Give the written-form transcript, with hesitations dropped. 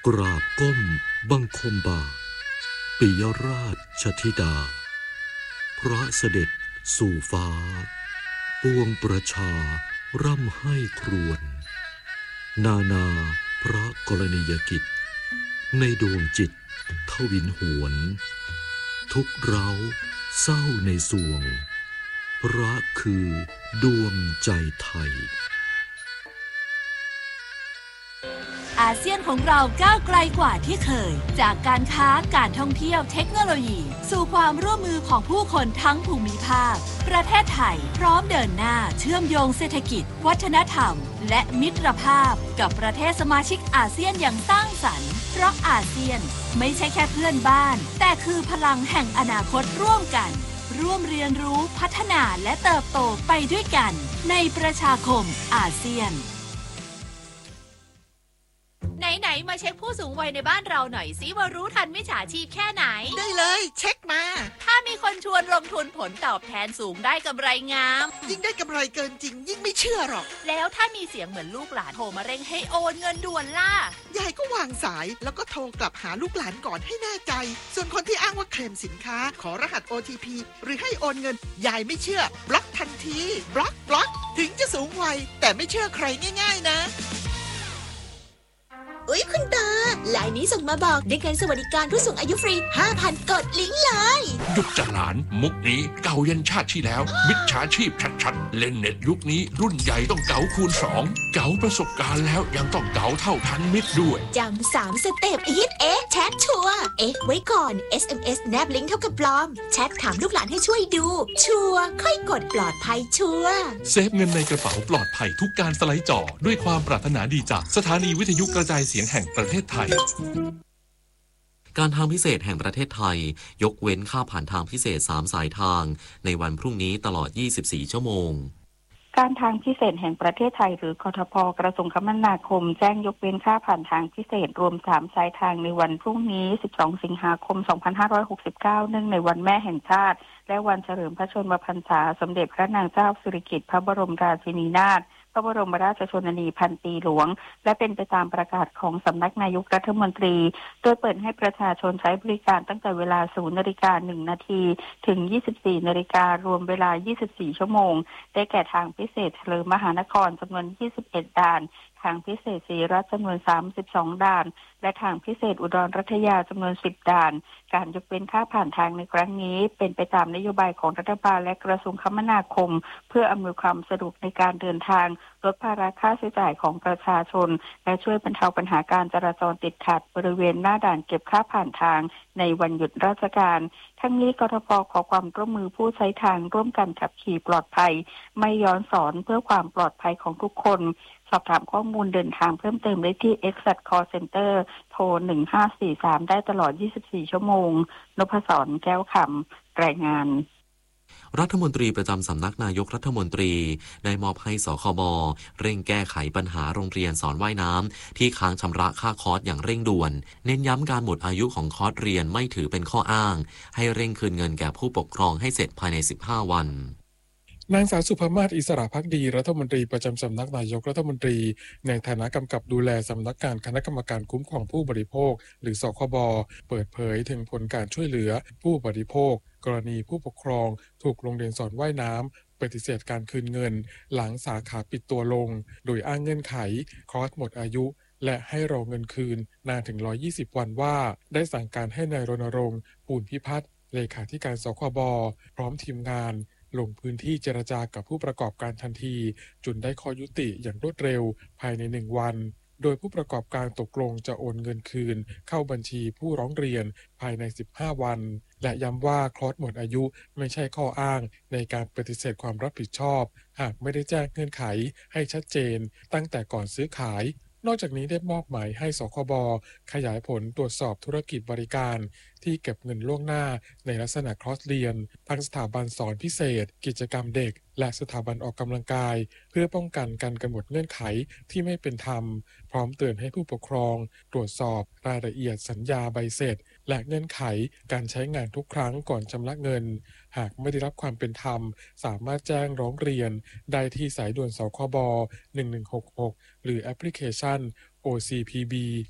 กราบก้มบังคมบาทปิยราชธิดาพระเสด็จสู่ฟ้าปวงประชาร่ำให้ครวญนาพระกรณียกิจในดวงจิตทวินหวนทุกเร้าเศร้าในสวงพระคือดวงใจไทยอาเซียนของเราก้าวไกลกว่าที่เคยจากการค้าการท่องเที่ยวเทคโนโลยีสู่ความร่วมมือของผู้คนทั้งภูมิภาคประเทศไทยพร้อมเดินหน้าเชื่อมโยงเศรษฐกิจวัฒนธรรมและมิตรภาพกับประเทศสมาชิกอาเซียนอย่างสร้างสรรค์เพราะอาเซียนไม่ใช่แค่เพื่อนบ้านแต่คือพลังแห่งอนาคตร่วมกันร่วมเรียนรู้พัฒนาและเติบโตไปด้วยกันในประชาคมอาเซียนไหนๆมาเช็คผู้สูงวัยในบ้านเราหน่อยสิว่ารู้ทันมิจฉาชีพแค่ไหนได้เลยเช็คมาถ้ามีคนชวนลงทุนผลตอบแทนสูงได้กำไรงามยิ่งได้กำไรเกินจริงยิ่งไม่เชื่อหรอกแล้วถ้ามีเสียงเหมือนลูกหลานโทรมาเร่งให้โอนเงินด่วนล่ะยายก็วางสายแล้วก็โทรกลับหาลูกหลานก่อนให้แน่ใจส่วนคนที่อ้างว่าเคลมสินค้าขอรหัส OTP หรือให้โอนเงินยายไม่เชื่อบล็อกทันทีบล็อกถึงจะสูงวัยแต่ไม่เชื่อใครง่ายๆนะอุ๊ยคุณตาไลน์นี้ส่งมาบอกได้เงินสวัสดิการผู้สูงอายุฟรี 5,000 กดลิงก์เลยหยุดจ้ะหลานมุกนี้เก่ายันชาติที่แล้วมิจฉาชีพชัดๆเล่นเน็ตยุคนี้รุ่นใหญ่ต้องเก๋าคูณ2เก๋าประสบการณ์แล้วยังต้องเก๋าเท่าทันมิตรด้วยจำ3สเต็ปฮิตแชทชัวร์ไว้ก่อน SMS แนบลิงก์เท่ากับปลอมแชทถามลูกหลานให้ช่วยดูชัวร์ค่อยกดปลอดภัยชัวร์เซฟเงินในกระเป๋าปลอดภัยทุกการสไลด์จอด้วยความปรารถนาดีจากสถานีวิทยุกระจายเสียงแห่งประเทศไทยการทางพิเศษแห่งประเทศไทยยกเว้นค่าผ่านทางพิเศษ3สายทางในวันพรุ่งนี้ตลอด24ชั่วโมงการทางพิเศษแห่งประเทศไทยหรือกทพ.กระทรวงคมนาคมแจ้งยกเว้นค่าผ่านทางพิเศษรวม3สายทางในวันพรุ่งนี้12สิงหาคม2569เนื่องในวันแม่แห่งชาติและวันเฉลิมพระชนมพรรษาสมเด็จพระนางเจ้าสิริกิติ์พระบรมราชินีนาถพระบรมราชชนนีพันปีหลวงและเป็นไปตามประกาศของสำนักนายกรัฐมนตรีโดยเปิดให้ประชาชนใช้บริการตั้งแต่เวลา 0:01 น.ถึง 24:00 น.รวมเวลา24ชั่วโมงได้แก่ทางพิเศษเฉลิมมหานครจำนวน21ด่านทางพิเศษศรีรัตน์จำนวน32ด่านและทางพิเศษอุดรรัตยาจำนวน10ด่านการยกเว้นค่าผ่านทางในครั้งนี้เป็นไปตามนโยบายของรัฐบาลและกระทรวงคมนาคมเพื่ออำนวยความสะดวกในการเดินทางลดภาระค่าใช้จ่ายของประชาชนและช่วยบรรเทาปัญหาการจราจรติดขัดบริเวณหน้าด่านเก็บค่าผ่านทางในวันหยุดราชการทั้งนี้กทพ.ขอความร่วมมือผู้ใช้ทางร่วมกันขับขี่ปลอดภัยไม่ย้อนสอนเพื่อความปลอดภัยของทุกคนสอบถามข้อมูลเดินทางเพิ่มเติมได้ที่ Exact Call Center โทร1543ได้ตลอด24ชั่วโมงนพศรแก้วคำรายงานรัฐมนตรีประจำสำนักนายกรัฐมนตรีได้มอบให้สคบ.เร่งแก้ไขปัญหาโรงเรียนสอนว่ายน้ำที่ค้างชำระค่าคอร์สอย่างเร่งด่วนเน้นย้ำการหมดอายุของคอร์สเรียนไม่ถือเป็นข้ออ้างให้เร่งคืนเงินแก่ผู้ปกครองให้เสร็จภายใน15วันนางสาวสุภมาศอิสระภักดีรัฐมนตรีประจำสำนักนายกรัฐมนตรีในฐานะกำกับดูแลสำนักงานคณะกรรมการคุ้มครองผู้บริโภคหรือสคบ.เปิดเผยถึงผลการช่วยเหลือผู้บริโภคกรณีผู้ปกครองถูกโรงเรียนสอนว่ายน้ำปฏิเสธการคืนเงินหลังสาขาปิดตัวลงโดยอ้างเงื่อนไขคอร์สหมดอายุและให้รอเงินคืนนานถึง120วันว่าได้สั่งการให้นายรณรงค์ปูนพิพัฒน์เลขาธิการสคบ.พร้อมทีมงานลงพื้นที่เจรจากับผู้ประกอบการทันทีจนได้ข้อยุติอย่างรวดเร็วภายใน1วันโดยผู้ประกอบการตกลงจะโอนเงินคืนเข้าบัญชีผู้ร้องเรียนภายใน15วันและย้ำว่าคลอสหมดอายุไม่ใช่ข้ออ้างในการปฏิเสธความรับผิดชอบหากไม่ได้แจ้งเงื่อนไขให้ชัดเจนตั้งแต่ก่อนซื้อขายนอกจากนี้ได้มอบหมายให้สคบ.ขยายผลตรวจสอบธุรกิจบริการที่เก็บเงินล่วงหน้าในลักษณะคลอสเรียนทั้งสถาบันสอนพิเศษกิจกรรมเด็กและสถาบันออกกำลังกายเพื่อป้องกันการกำหนดเงื่อนไขที่ไม่เป็นธรรมพร้อมเตือนให้ผู้ปกครองตรวจสอบรายละเอียดสัญญาใบเสร็จและเงื่อนไขการใช้งานทุกครั้งก่อนชำระเงินหากไม่ได้รับความเป็นธรรมสามารถแจ้งร้องเรียนได้ที่สายด่วนสคบ1166หรือแอปพลิเคชัน OCPB